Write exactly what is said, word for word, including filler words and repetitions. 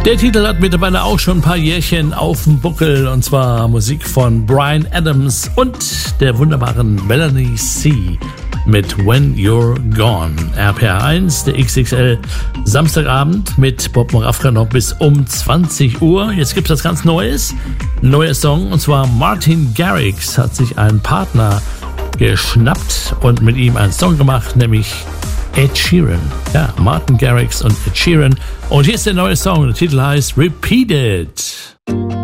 Der Titel hat mittlerweile auch schon ein paar Jährchen auf dem Buckel, und zwar Musik von Bryan Adams und der wunderbaren Melanie C. mit When You're Gone. R P R eins, der X X L Samstagabend mit Bob Moravka noch bis um zwanzig Uhr. Jetzt gibt's was ganz Neues, ein neuer Song, und zwar Martin Garrix hat sich einen Partner geschnappt und mit ihm einen Song gemacht, nämlich Ed Sheeran. Ja, Martin Garrix und Ed Sheeran. Und hier ist der neue Song. Der Titel heißt Repeat It.